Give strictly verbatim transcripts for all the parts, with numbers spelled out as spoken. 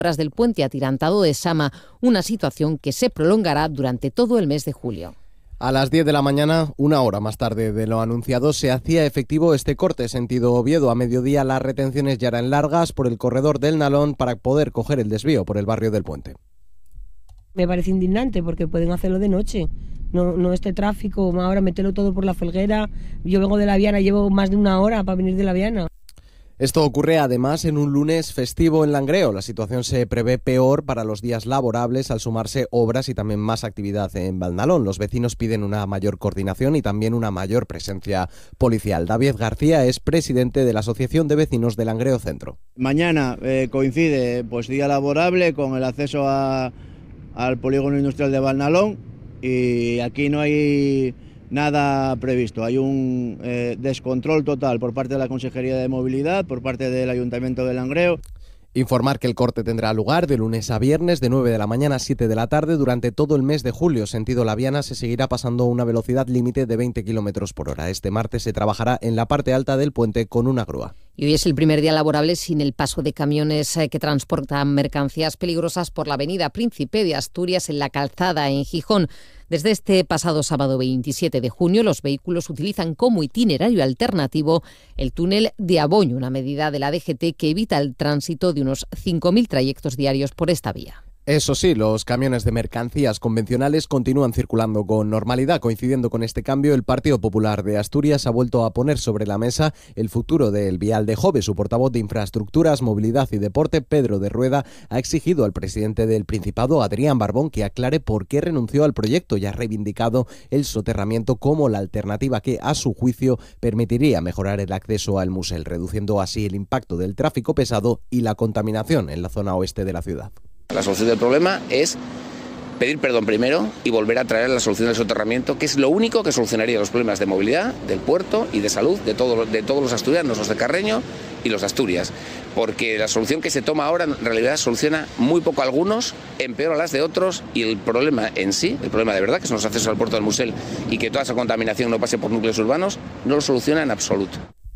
obras del puente atirantado de Sama, una situación que se prolongará durante todo el mes de julio. A las diez de la mañana, una hora más tarde de lo anunciado, se hacía efectivo este corte sentido Oviedo. A mediodía las retenciones ya eran largas por el corredor del Nalón para poder coger el desvío por el barrio del Puente. Me parece indignante porque pueden hacerlo de noche, no, no este tráfico, ahora meterlo todo por la Felguera. Yo vengo de La Viana, llevo más de una hora para venir de La Viana. Esto ocurre además en un lunes festivo en Langreo. La situación se prevé peor para los días laborables al sumarse obras y también más actividad en Valnalón. Los vecinos piden una mayor coordinación y también una mayor presencia policial. David García es presidente de la Asociación de Vecinos de Langreo Centro. Mañana eh, coincide pues día laborable con el acceso a, al polígono industrial de Valnalón y aquí no hay nada previsto. Hay un eh, descontrol total por parte de la Consejería de Movilidad, por parte del Ayuntamiento de Langreo. Informar que el corte tendrá lugar de lunes a viernes de nueve de la mañana a siete de la tarde durante todo el mes de julio. Sentido La Viana se seguirá pasando una velocidad límite de veinte kilómetros por hora. Este martes se trabajará en la parte alta del puente con una grúa. Y hoy es el primer día laborable sin el paso de camiones que transportan mercancías peligrosas por la avenida Príncipe de Asturias en la Calzada, en Gijón. Desde este pasado sábado veintisiete de junio, los vehículos utilizan como itinerario alternativo el túnel de Aboño, una medida de la D G T que evita el tránsito de unos cinco mil trayectos diarios por esta vía. Eso sí, los camiones de mercancías convencionales continúan circulando con normalidad. Coincidiendo con este cambio, el Partido Popular de Asturias ha vuelto a poner sobre la mesa el futuro del vial de Jove. Su portavoz de Infraestructuras, Movilidad y Deporte, Pedro de Rueda, ha exigido al presidente del Principado, Adrián Barbón, que aclare por qué renunció al proyecto y ha reivindicado el soterramiento como la alternativa que, a su juicio, permitiría mejorar el acceso al Musel, reduciendo así el impacto del tráfico pesado y la contaminación en la zona oeste de la ciudad. La solución del problema es pedir perdón primero y volver a traer la solución del soterramiento, que es lo único que solucionaría los problemas de movilidad, del puerto y de salud de, todo, de todos los asturianos, los de Carreño y los de Asturias. Porque la solución que se toma ahora en realidad soluciona muy poco a algunos, empeora las de otros y el problema en sí, el problema de verdad, que son los accesos al puerto del Musel y que toda esa contaminación no pase por núcleos urbanos, no lo soluciona en absoluto.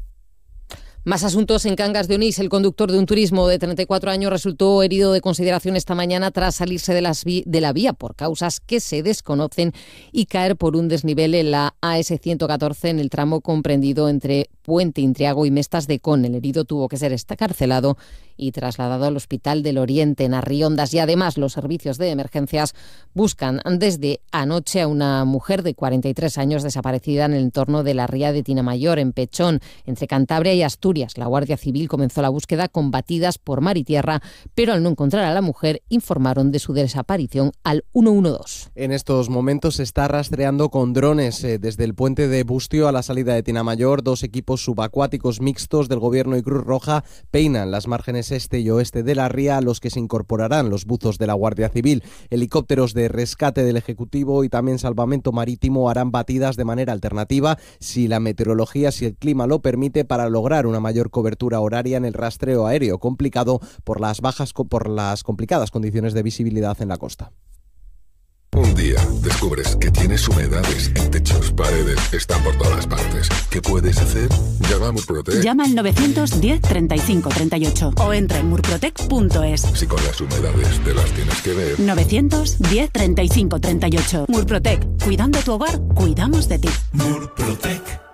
Más asuntos en Cangas de Onís. El conductor de un turismo de treinta y cuatro años resultó herido de consideración esta mañana tras salirse de, las vi- de la vía por causas que se desconocen y caer por un desnivel en la A S ciento catorce en el tramo comprendido entre Puente Intriago y Mestas de Con. El herido tuvo que ser excarcelado y trasladado al Hospital del Oriente en Arriondas. Y además los servicios de emergencias buscan desde anoche a una mujer de cuarenta y tres años desaparecida en el entorno de la ría de Tinamayor, en Pechón, entre Cantabria y Asturias. La Guardia Civil comenzó la búsqueda con batidas por mar y tierra, pero al no encontrar a la mujer informaron de su desaparición al ciento doce. En estos momentos se está rastreando con drones eh, desde el puente de Bustio a la salida de Tinamayor. Dos equipos subacuáticos mixtos del Gobierno y Cruz Roja peinan las márgenes este y oeste de la ría, a los que se incorporarán los buzos de la Guardia Civil. Helicópteros de rescate del Ejecutivo y también salvamento marítimo harán batidas de manera alternativa, si la meteorología, si el clima lo permite, para lograr una mayor cobertura horaria en el rastreo aéreo, complicado por las bajas por las complicadas condiciones de visibilidad en la costa. Un día descubres que tienes humedades en techos, paredes, están por todas partes. ¿Qué puedes hacer? Llama a Murprotec. Llama al novecientos diez treinta y cinco treinta y ocho o entra en murprotec punto es. Si con las humedades te las tienes que ver. novecientos diez treinta y cinco treinta y ocho. Murprotec. Cuidando tu hogar, cuidamos de ti. Murprotec.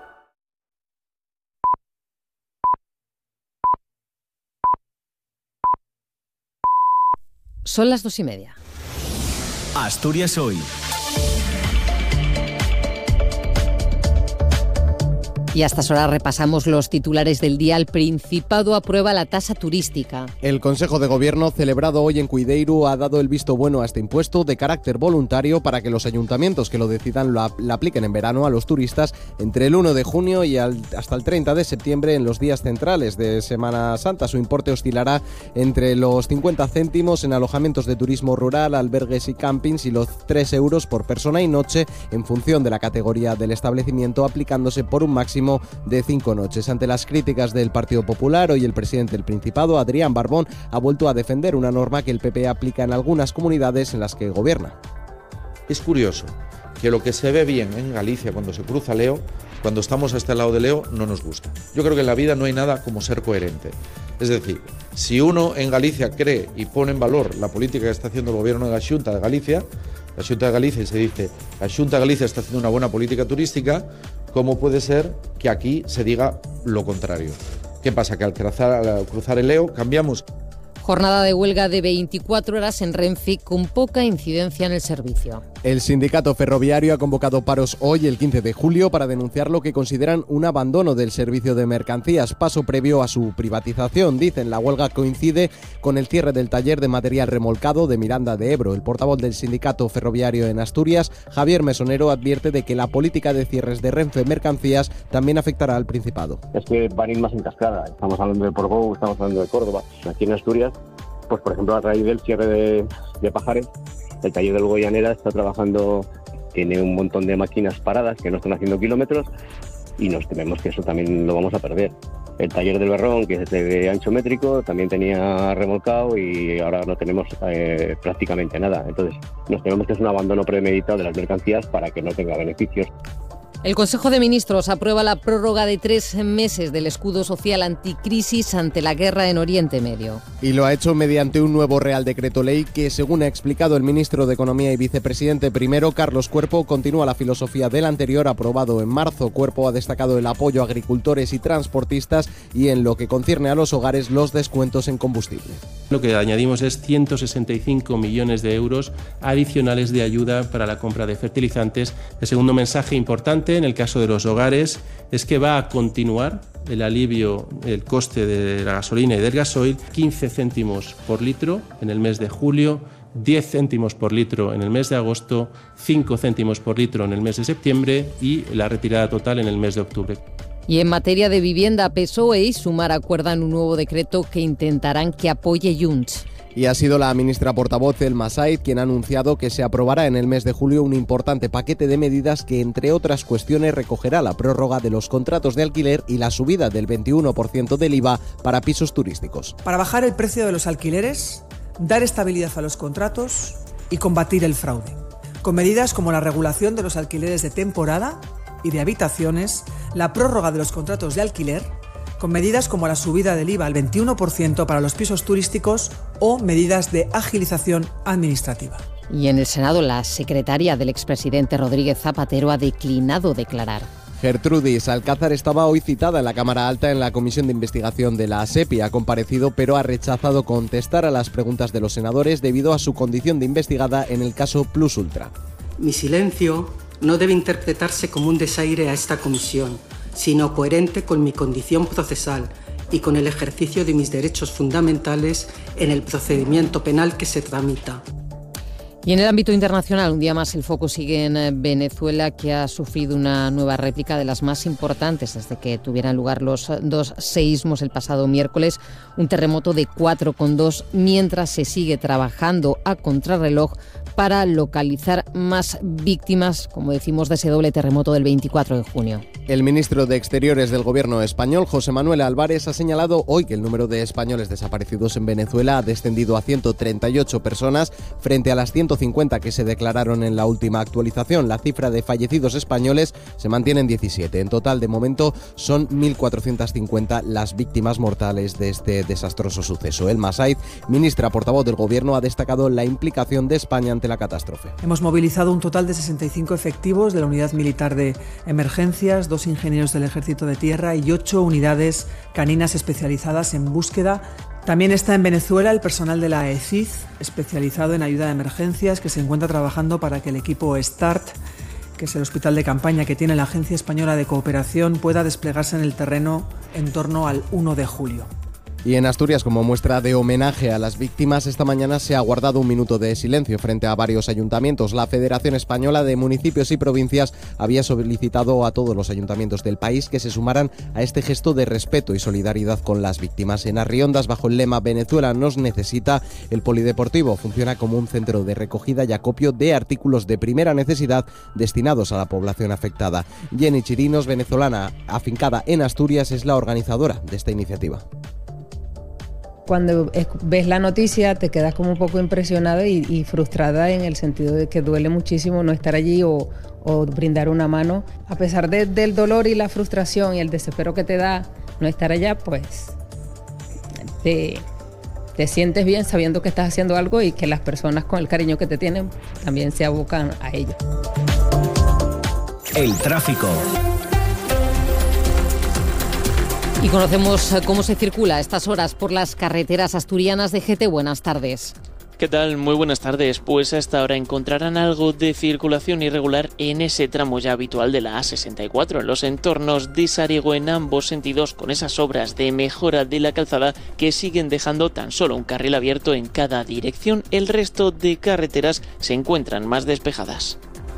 Son las dos y media. Asturias hoy. Y a estas horas repasamos los titulares del día. El Principado aprueba la tasa turística. El Consejo de Gobierno, celebrado hoy en Cuideiru, ha dado el visto bueno a este impuesto de carácter voluntario para que los ayuntamientos que lo decidan lo, lo apliquen en verano a los turistas entre el uno de junio y al, hasta el treinta de septiembre en los días centrales de Semana Santa. Su importe oscilará entre los cincuenta céntimos en alojamientos de turismo rural, albergues y campings y los tres euros por persona y noche en función de la categoría del establecimiento, aplicándose por un máximo de cinco noches. Ante las críticas del Partido Popular, hoy el presidente del Principado, Adrián Barbón, ha vuelto a defender una norma que el P P aplica en algunas comunidades en las que gobierna. Es curioso que lo que se ve bien en Galicia cuando se cruza Leo cuando estamos a este lado de Leo no nos gusta. Yo creo que en la vida no hay nada como ser coherente. Es decir, si uno en Galicia cree y pone en valor la política que está haciendo el gobierno de la Xunta de Galicia, la Xunta de Galicia, y se dice, la Xunta de Galicia está haciendo una buena política turística, ¿cómo puede ser que aquí se diga lo contrario? ¿Qué pasa? Que al cruzar, al cruzar el Leo cambiamos. Jornada de huelga de veinticuatro horas en Renfe con poca incidencia en el servicio. El sindicato ferroviario ha convocado paros hoy, el quince de julio, para denunciar lo que consideran un abandono del servicio de mercancías, paso previo a su privatización. Dicen, la huelga coincide con el cierre del taller de material remolcado de Miranda de Ebro. El portavoz del sindicato ferroviario en Asturias, Javier Mesonero, advierte de que la política de cierres de Renfe Mercancías también afectará al Principado. Es que van a ir más en cascada. Estamos hablando de Portbou, estamos hablando de Córdoba. Aquí en Asturias, pues por ejemplo, a raíz del cierre de, de Pajares, el taller del Goyanera está trabajando, tiene un montón de máquinas paradas que no están haciendo kilómetros y nos tememos que eso también lo vamos a perder. El taller del Berrón, que es de ancho métrico, también tenía remolcado y ahora no tenemos eh, prácticamente nada. Entonces nos tememos que es un abandono premeditado de las mercancías para que no tenga beneficios. El Consejo de Ministros aprueba la prórroga de tres meses del escudo social anticrisis ante la guerra en Oriente Medio. Y lo ha hecho mediante un nuevo Real Decreto Ley que, según ha explicado el ministro de Economía y vicepresidente primero, Carlos Cuerpo, continúa la filosofía del anterior aprobado en marzo. Cuerpo ha destacado el apoyo a agricultores y transportistas y, en lo que concierne a los hogares, los descuentos en combustible. Lo que añadimos es ciento sesenta y cinco millones de euros adicionales de ayuda para la compra de fertilizantes. El segundo mensaje importante en el caso de los hogares es que va a continuar el alivio del coste de la gasolina y del gasoil, quince céntimos por litro en el mes de julio, diez céntimos por litro en el mes de agosto, cinco céntimos por litro en el mes de septiembre y la retirada total en el mes de octubre. Y en materia de vivienda, P S O E y Sumar acuerdan un nuevo decreto que intentarán que apoye Junts. Y ha sido la ministra portavoz Elma Said quien ha anunciado que se aprobará en el mes de julio un importante paquete de medidas que, entre otras cuestiones, recogerá la prórroga de los contratos de alquiler y la subida del veintiuno por ciento del I V A para pisos turísticos. Para bajar el precio de los alquileres, dar estabilidad a los contratos y combatir el fraude. Con medidas como la regulación de los alquileres de temporada y de habitaciones, la prórroga de los contratos de alquiler, con medidas como la subida del I V A al veintiuno por ciento para los pisos turísticos o medidas de agilización administrativa. Y en el Senado, la secretaria del expresidente Rodríguez Zapatero ha declinado declarar. Gertrudis Alcázar estaba hoy citada en la Cámara Alta en la Comisión de Investigación de la SEPI. Ha comparecido, pero ha rechazado contestar a las preguntas de los senadores debido a su condición de investigada en el caso Plus Ultra. Mi silencio no debe interpretarse como un desaire a esta comisión, sino coherente con mi condición procesal y con el ejercicio de mis derechos fundamentales en el procedimiento penal que se tramita. Y en el ámbito internacional, un día más el foco sigue en Venezuela, que ha sufrido una nueva réplica de las más importantes desde que tuvieran lugar los dos seísmos el pasado miércoles, un terremoto de cuatro coma dos, mientras se sigue trabajando a contrarreloj para localizar más víctimas, como decimos, de ese doble terremoto del veinticuatro de junio. El ministro de Exteriores del Gobierno español, José Manuel Álvarez, ha señalado hoy que el número de españoles desaparecidos en Venezuela ha descendido a ciento treinta y ocho personas frente a las ciento cincuenta que se declararon en la última actualización. La cifra de fallecidos españoles se mantiene en diecisiete. En total, de momento, son mil cuatrocientas cincuenta las víctimas mortales de este desastroso suceso. Elma Said, ministra portavoz del Gobierno, ha destacado la implicación de España ante la catástrofe. Hemos movilizado un total de sesenta y cinco efectivos de la Unidad Militar de Emergencias, dos ingenieros del Ejército de Tierra y ocho unidades caninas especializadas en búsqueda. También está en Venezuela el personal de la E C I D, especializado en ayuda de emergencias, que se encuentra trabajando para que el equipo START, que es el hospital de campaña que tiene la Agencia Española de Cooperación, pueda desplegarse en el terreno en torno al uno de julio. Y en Asturias, como muestra de homenaje a las víctimas, esta mañana se ha guardado un minuto de silencio frente a varios ayuntamientos. La Federación Española de Municipios y Provincias había solicitado a todos los ayuntamientos del país que se sumaran a este gesto de respeto y solidaridad con las víctimas. En Arriondas, bajo el lema Venezuela nos necesita, el polideportivo funciona como un centro de recogida y acopio de artículos de primera necesidad destinados a la población afectada. Jenny Chirinos, venezolana afincada en Asturias, es la organizadora de esta iniciativa. cuando ves la noticia te quedas como un poco impresionada y, y frustrada en el sentido de que duele muchísimo no estar allí o, o brindar una mano. A pesar de, del dolor y la frustración y el desespero que te da no estar allá, pues te, te sientes bien sabiendo que estás haciendo algo y que las personas con el cariño que te tienen también se abocan a ello. El tráfico. Y conocemos cómo se circula a estas horas por las carreteras asturianas de G T. Buenas tardes. ¿Qué tal? Muy buenas tardes. Pues hasta ahora encontrarán algo de circulación irregular en ese tramo ya habitual de la A sesenta y cuatro, en los entornos de Sariego en ambos sentidos, con esas obras de mejora de la calzada que siguen dejando tan solo un carril abierto en cada dirección. El resto de carreteras se encuentran más despejadas.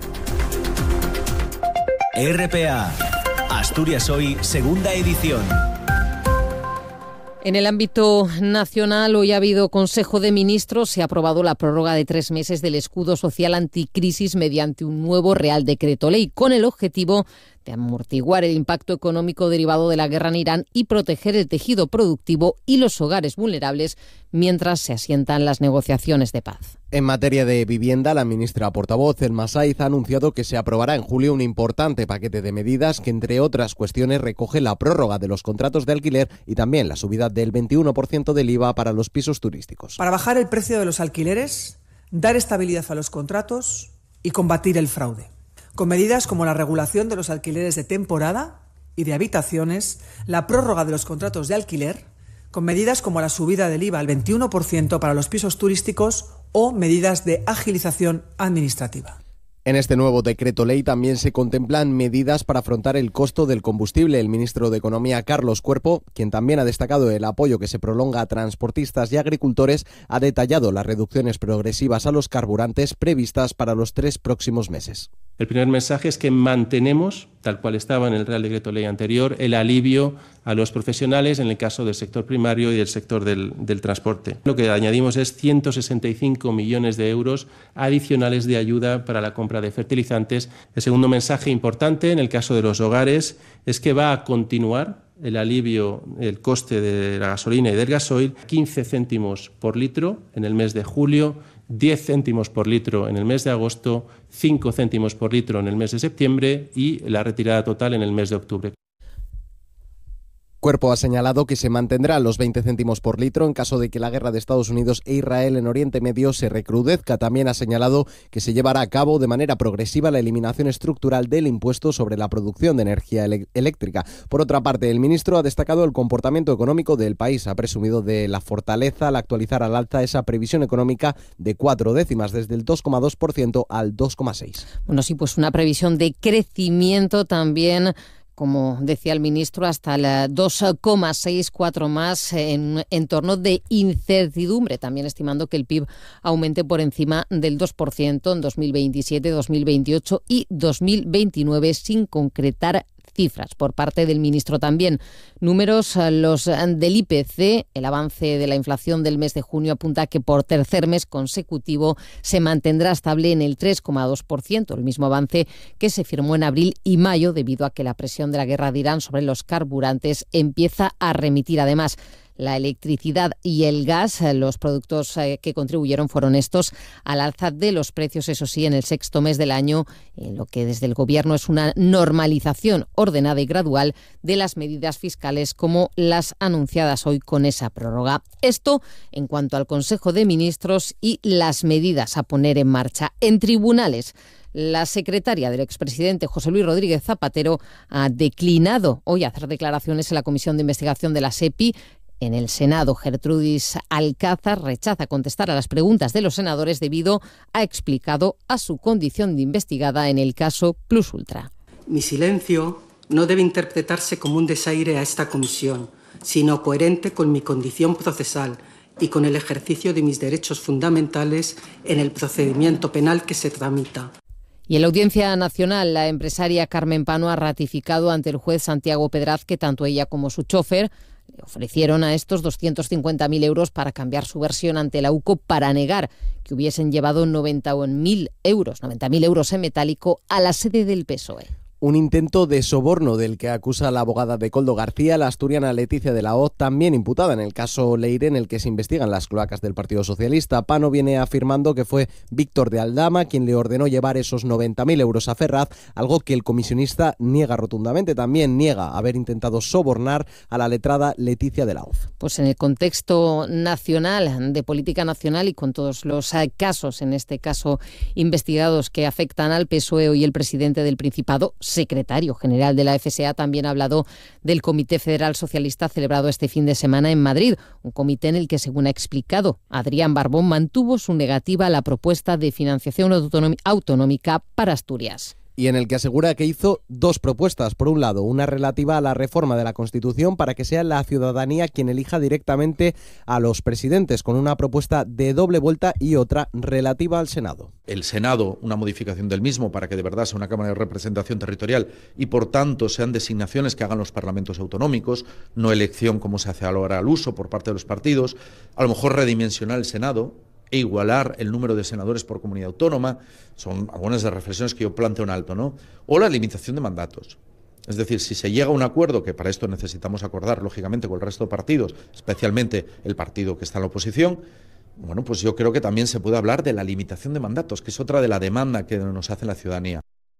R P A, Asturias Hoy, segunda edición. En el ámbito nacional, hoy ha habido Consejo de Ministros. Se ha aprobado la prórroga de tres meses del escudo social anticrisis mediante un nuevo Real Decreto Ley, con el objetivo de amortiguar el impacto económico derivado de la guerra en Irán y proteger el tejido productivo y los hogares vulnerables mientras se asientan las negociaciones de paz. En materia de vivienda, la ministra portavoz, Elma Saiz, ha anunciado que se aprobará en julio un importante paquete de medidas que, entre otras cuestiones, recoge la prórroga de los contratos de alquiler y también la subida del veintiuno por ciento del I V A para los pisos turísticos. Para bajar el precio de los alquileres, dar estabilidad a los contratos y combatir el fraude. Con medidas como la regulación de los alquileres de temporada y de habitaciones, la prórroga de los contratos de alquiler, con medidas como la subida del I V A al veintiuno por ciento para los pisos turísticos o medidas de agilización administrativa. En este nuevo decreto ley también se contemplan medidas para afrontar el costo del combustible. El ministro de Economía, Carlos Cuerpo, quien también ha destacado el apoyo que se prolonga a transportistas y agricultores, ha detallado las reducciones progresivas a los carburantes previstas para los tres próximos meses. El primer mensaje es que mantenemos, tal cual estaba en el Real Decreto Ley anterior, el alivio a los profesionales en el caso del sector primario y del sector del, del transporte. Lo que añadimos es ciento sesenta y cinco millones de euros adicionales de ayuda para la compra de fertilizantes. El segundo mensaje importante en el caso de los hogares es que va a continuar el alivio, el coste de la gasolina y del gasoil, quince céntimos por litro en el mes de julio, diez céntimos por litro en el mes de agosto, cinco céntimos por litro en el mes de septiembre y la retirada total en el mes de octubre. Cuerpo ha señalado que se mantendrán los veinte céntimos por litro en caso de que la guerra de Estados Unidos e Israel en Oriente Medio se recrudezca. También ha señalado que se llevará a cabo de manera progresiva la eliminación estructural del impuesto sobre la producción de energía ele- eléctrica. Por otra parte, el ministro ha destacado el comportamiento económico del país. Ha presumido de la fortaleza al actualizar al alza esa previsión económica de cuatro décimas, desde el dos coma dos por ciento al dos coma seis por ciento. Bueno, sí, pues una previsión de crecimiento también, como decía el ministro, hasta el dos coma sesenta y cuatro más en un entorno de incertidumbre, también estimando que el P I B aumente por encima del dos por ciento en dos mil veintisiete, dos mil veintiocho y dos mil veintinueve, sin concretar cifras por parte del ministro. También números los del I P C. El avance de la inflación del mes de junio apunta que por tercer mes consecutivo se mantendrá estable en el tres coma dos por ciento, el mismo avance que se firmó en abril y mayo, debido a que la presión de la guerra de Irán sobre los carburantes empieza a remitir. Además, la electricidad y el gas, los productos que contribuyeron fueron estos al alza de los precios, eso sí, en el sexto mes del año, en lo que desde el Gobierno es una normalización ordenada y gradual de las medidas fiscales como las anunciadas hoy con esa prórroga. Esto en cuanto al Consejo de Ministros y las medidas a poner en marcha. En tribunales, la secretaria del expresidente José Luis Rodríguez Zapatero ha declinado hoy hacer declaraciones en la Comisión de Investigación de la SEPI. En el Senado, Gertrudis Alcázar rechaza contestar a las preguntas de los senadores debido, ha explicado, a su condición de investigada en el caso Plus Ultra. Mi silencio no debe interpretarse como un desaire a esta comisión, sino coherente con mi condición procesal y con el ejercicio de mis derechos fundamentales en el procedimiento penal que se tramita. Y en la Audiencia Nacional, la empresaria Carmen Pano ha ratificado ante el juez Santiago Pedraz que tanto ella como su chofer le ofrecieron a estos doscientos cincuenta mil euros para cambiar su versión ante la U C O para negar que hubiesen llevado noventa mil euros, noventa mil euros en metálico a la sede del P S O E. Un intento de soborno del que acusa la abogada de Koldo García, la asturiana Leticia de la Hoz, también imputada en el caso Leire, en el que se investigan las cloacas del Partido Socialista. Pano viene afirmando que fue Víctor de Aldama quien le ordenó llevar esos noventa mil euros a Ferraz, algo que el comisionista niega rotundamente. También niega haber intentado sobornar a la letrada Leticia de la Hoz. Pues en el contexto nacional, de política nacional y con todos los casos, en este caso investigados que afectan al P S O E, hoy el presidente del Principado, secretario general de la F S A, también ha hablado del Comité Federal Socialista celebrado este fin de semana en Madrid, un comité en el que, según ha explicado Adrián Barbón, mantuvo su negativa a la propuesta de financiación autonómica para Asturias. Y en el que asegura que hizo dos propuestas. Por un lado, una relativa a la reforma de la Constitución para que sea la ciudadanía quien elija directamente a los presidentes, con una propuesta de doble vuelta, y otra relativa al Senado. El Senado, una modificación del mismo para que de verdad sea una Cámara de Representación Territorial y por tanto sean designaciones que hagan los parlamentos autonómicos, no elección como se hace ahora al uso por parte de los partidos. A lo mejor redimensionar el Senado e igualar el número de senadores por comunidad autónoma, son algunas de las reflexiones que yo planteo en alto, ¿no? O la limitación de mandatos. Es decir, si se llega a un acuerdo, que para esto necesitamos acordar, lógicamente, con el resto de partidos, especialmente el partido que está en la oposición, bueno, pues yo creo que también se puede hablar de la limitación de mandatos, que es otra de la demanda que nos hace la ciudadanía.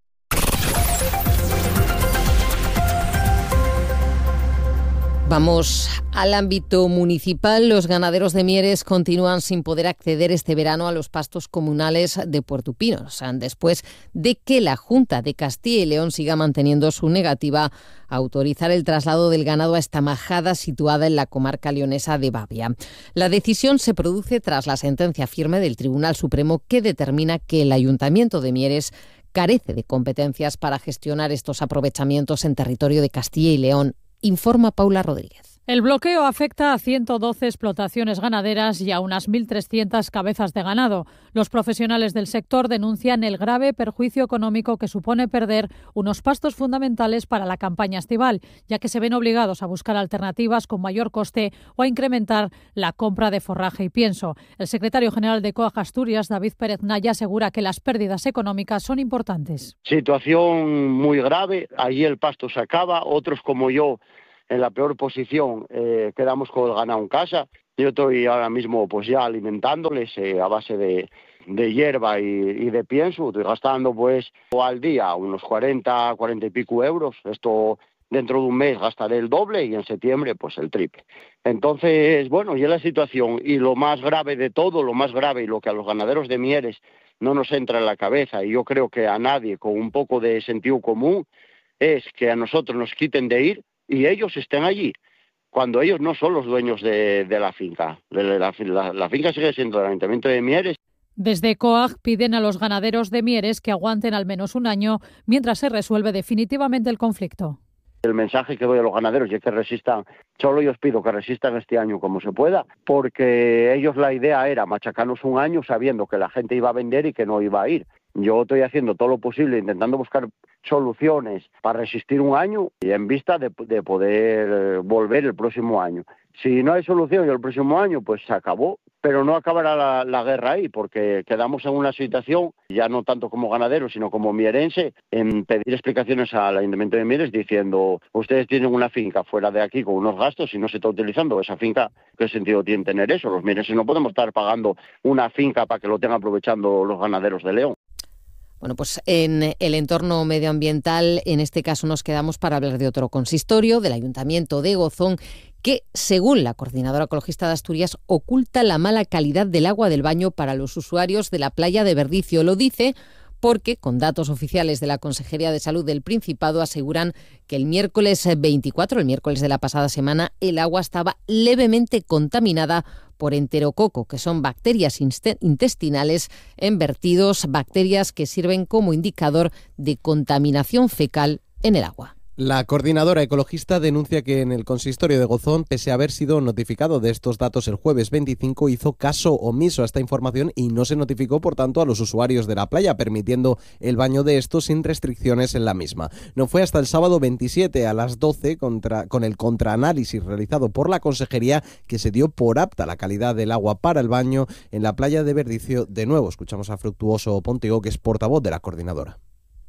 Vamos al ámbito municipal. Los ganaderos de Mieres continúan sin poder acceder este verano a los pastos comunales de Puerto Pino, después de que la Junta de Castilla y León siga manteniendo su negativa a autorizar el traslado del ganado a esta majada situada en la comarca leonesa de Babia. La decisión se produce tras la sentencia firme del Tribunal Supremo que determina que el Ayuntamiento de Mieres carece de competencias para gestionar estos aprovechamientos en territorio de Castilla y León. Informa Paula Rodríguez. El bloqueo afecta a ciento doce explotaciones ganaderas y a unas mil trescientas cabezas de ganado. Los profesionales del sector denuncian el grave perjuicio económico que supone perder unos pastos fundamentales para la campaña estival, ya que se ven obligados a buscar alternativas con mayor coste o a incrementar la compra de forraje y pienso. El secretario general de COAG Asturias, David Pérez Naya, asegura que las pérdidas económicas son importantes. Situación muy grave. Allí el pasto se acaba. Otros como yo, en la peor posición, eh, quedamos con el ganado en casa. Yo estoy ahora mismo pues ya alimentándoles eh, a base de, de hierba y, y de pienso. Estoy gastando pues al día unos cuarenta, cuarenta y pico euros. Esto dentro de un mes gastaré el doble y en septiembre pues el triple. Entonces, bueno, y es la situación. Y lo más grave de todo, lo más grave y lo que a los ganaderos de Mieres no nos entra en la cabeza, y yo creo que a nadie con un poco de sentido común, es que a nosotros nos quiten de ir y ellos estén allí, cuando ellos no son los dueños de, de la finca. La, la, la, la finca sigue siendo del Ayuntamiento de Mieres. Desde COAG piden a los ganaderos de Mieres que aguanten al menos un año mientras se resuelve definitivamente el conflicto. El mensaje que doy a los ganaderos es que resistan, solo yo os pido que resistan este año como se pueda, porque ellos la idea era machacarnos un año sabiendo que la gente iba a vender y que no iba a ir. Yo estoy haciendo todo lo posible, intentando buscar soluciones para resistir un año y en vista de, de poder volver el próximo año. Si no hay solución y el próximo año, pues se acabó, pero no acabará la, la guerra ahí, porque quedamos en una situación, ya no tanto como ganadero, sino como mierense, en pedir explicaciones al Ayuntamiento de Mieres diciendo, ustedes tienen una finca fuera de aquí con unos gastos y no se está utilizando esa finca. ¿Qué sentido tiene tener eso? Los mierenses no podemos estar pagando una finca para que lo tengan aprovechando los ganaderos de León. Bueno, pues en el entorno medioambiental, en este caso nos quedamos para hablar de otro consistorio, del Ayuntamiento de Gozón, que, según la Coordinadora Ecologista de Asturias, oculta la mala calidad del agua del baño para los usuarios de la playa de Verdicio. Lo dice porque, con datos oficiales de la Consejería de Salud del Principado, aseguran que el miércoles veinticuatro, el miércoles de la pasada semana, el agua estaba levemente contaminada por enterococo, que son bacterias intestinales en vertidos, bacterias que sirven como indicador de contaminación fecal en el agua. La coordinadora ecologista denuncia que en el consistorio de Gozón, pese a haber sido notificado de estos datos el jueves veinticinco, hizo caso omiso a esta información y no se notificó, por tanto, a los usuarios de la playa, permitiendo el baño de estos sin restricciones en la misma. No fue hasta el sábado veintisiete a las doce, contra, con el contraanálisis realizado por la Consejería, que se dio por apta la calidad del agua para el baño en la playa de Verdicio. De nuevo, escuchamos a Fructuoso Pontego, que es portavoz de la coordinadora.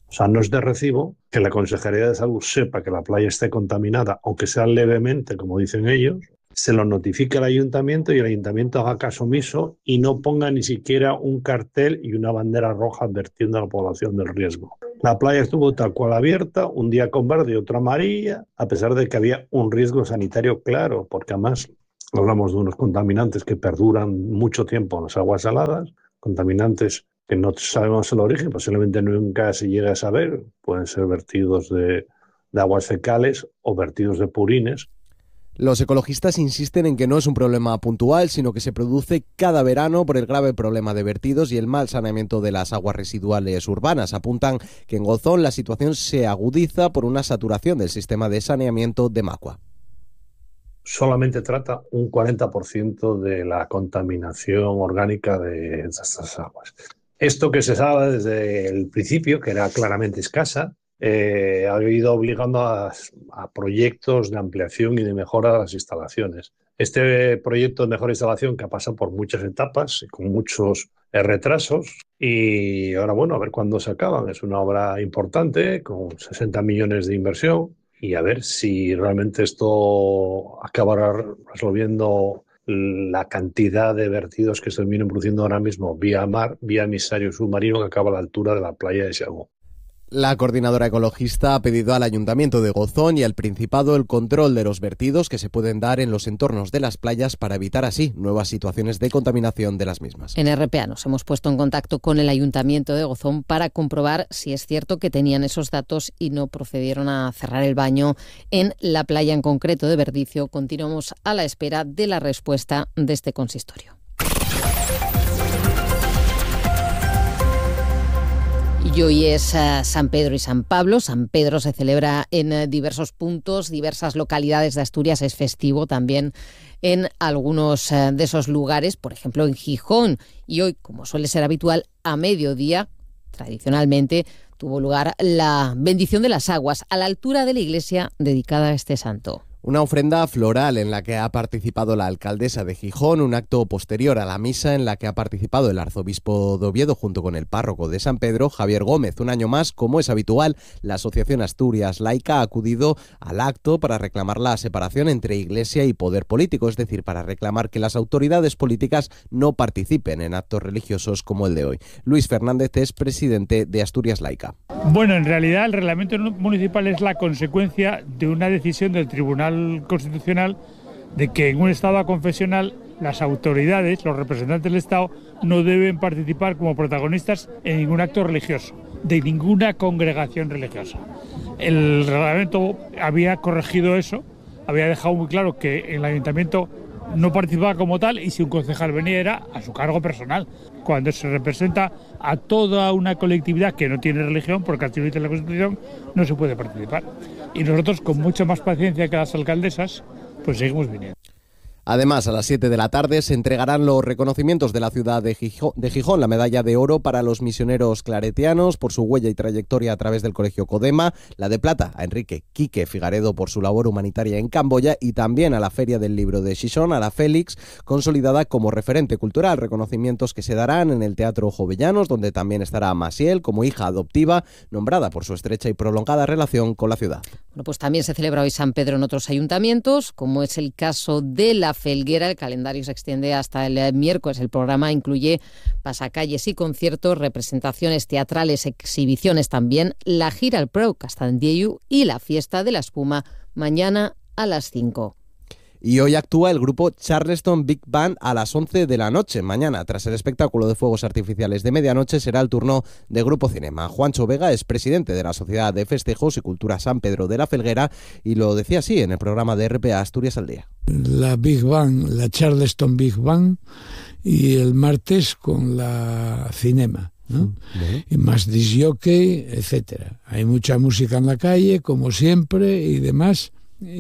O sea, no es de recibo que la Consejería de Salud sepa que la playa esté contaminada, aunque sea levemente, como dicen ellos, se lo notifique al ayuntamiento y el ayuntamiento haga caso omiso y no ponga ni siquiera un cartel y una bandera roja advirtiendo a la población del riesgo. La playa estuvo tal cual abierta, un día con verde y otro amarilla, a pesar de que había un riesgo sanitario claro, porque además hablamos de unos contaminantes que perduran mucho tiempo en las aguas saladas, contaminantes que no sabemos el origen, posiblemente nunca se llegue a saber, pueden ser vertidos de, de aguas fecales o vertidos de purines. Los ecologistas insisten en que no es un problema puntual, sino que se produce cada verano por el grave problema de vertidos y el mal saneamiento de las aguas residuales urbanas. Apuntan que en Gozón la situación se agudiza por una saturación del sistema de saneamiento de Macua. Solamente trata un cuarenta por ciento de la contaminación orgánica de estas aguas. Esto que se sabe desde el principio, que era claramente escasa, Eh, ha ido obligando a, a proyectos de ampliación y de mejora de las instalaciones. Este proyecto de mejora de instalación que ha pasado por muchas etapas y con muchos eh, retrasos y ahora bueno, a ver cuándo se acaban. Es una obra importante con sesenta millones de inversión y a ver si realmente esto acabará resolviendo la cantidad de vertidos que se vienen produciendo ahora mismo vía mar, vía emisario submarino que acaba a la altura de la playa de Xagó. La coordinadora ecologista ha pedido al Ayuntamiento de Gozón y al Principado el control de los vertidos que se pueden dar en los entornos de las playas para evitar así nuevas situaciones de contaminación de las mismas. En R P A nos hemos puesto en contacto con el Ayuntamiento de Gozón para comprobar si es cierto que tenían esos datos y no procedieron a cerrar el baño en la playa en concreto de Verdicio. Continuamos a la espera de la respuesta de este consistorio. Y hoy es uh, San Pedro y San Pablo. San Pedro se celebra en uh, diversos puntos, diversas localidades de Asturias. Es festivo también en algunos uh, de esos lugares, por ejemplo en Gijón. Y hoy, como suele ser habitual, a mediodía, tradicionalmente, tuvo lugar la bendición de las aguas a la altura de la iglesia dedicada a este santo. Una ofrenda floral en la que ha participado la alcaldesa de Gijón, un acto posterior a la misa en la que ha participado el arzobispo de Oviedo junto con el párroco de San Pedro, Javier Gómez. Un año más, como es habitual, la Asociación Asturias Laica ha acudido al acto para reclamar la separación entre iglesia y poder político, es decir, para reclamar que las autoridades políticas no participen en actos religiosos como el de hoy. Luis Fernández es presidente de Asturias Laica. Bueno, en realidad el reglamento municipal es la consecuencia de una decisión del Tribunal Constitucional de que en un Estado confesional las autoridades, los representantes del Estado, no deben participar como protagonistas en ningún acto religioso, de ninguna congregación religiosa. El reglamento había corregido eso, había dejado muy claro que el ayuntamiento no participaba como tal y si un concejal venía era a su cargo personal. Cuando se representa a toda una colectividad que no tiene religión, porque así lo dice la Constitución, no se puede participar. Y nosotros, con mucha más paciencia que las alcaldesas, pues seguimos viniendo. Además, a las siete de la tarde se entregarán los reconocimientos de la ciudad de Gijón, de Gijón, la medalla de oro para los misioneros claretianos por su huella y trayectoria a través del Colegio Codema, la de plata a Enrique Quique Figaredo por su labor humanitaria en Camboya y también a la Feria del Libro de Xixón, a la Félix, consolidada como referente cultural. Reconocimientos que se darán en el Teatro Jovellanos, donde también estará Masiel como hija adoptiva, nombrada por su estrecha y prolongada relación con la ciudad. Bueno, pues también se celebra hoy San Pedro en otros ayuntamientos, como es el caso de la Felguera. El calendario se extiende hasta el miércoles. El programa incluye pasacalles y conciertos, representaciones teatrales, exhibiciones también, la gira al Pro Castandieyu y la fiesta de la espuma mañana a las cinco. Y hoy actúa el grupo Charleston Big Band a las once de la noche. Mañana, tras el espectáculo de fuegos artificiales de medianoche, será el turno de Grupo Cinema. Juancho Vega es presidente de la Sociedad de Festejos y Cultura San Pedro de la Felguera y lo decía así en el programa de R P A Asturias al Día. La Big Band, la Charleston Big Band y el martes con la Cinema, ¿no? Uh-huh. Y más disc jockey, etcétera. Hay mucha música en la calle, como siempre, y demás.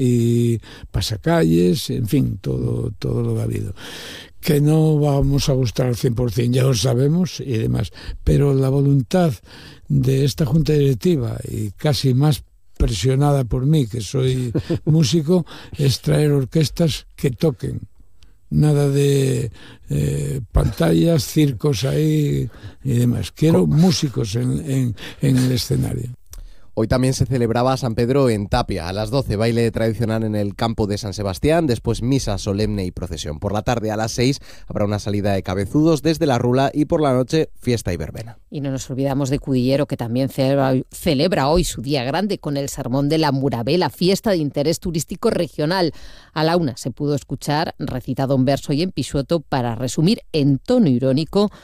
Y pasacalles, en fin, todo todo lo que ha habido. Que no vamos a gustar al cien por ciento, ya lo sabemos y demás, pero la voluntad de esta junta directiva, y casi más presionada por mí, que soy músico, es traer orquestas que toquen nada de eh, pantallas, circos ahí y demás. Quiero músicos en, en, en el escenario. Hoy también se celebraba San Pedro en Tapia. A las doce, baile tradicional en el campo de San Sebastián, después misa solemne y procesión. Por la tarde, a las seis, habrá una salida de cabezudos desde la Rula y por la noche, fiesta y verbena. Y no nos olvidamos de Cudillero, que también celebra, celebra hoy su día grande con el Sermón de la Murabela, fiesta de interés turístico regional. A la una se pudo escuchar recitado en verso y en pisueto para resumir en tono irónico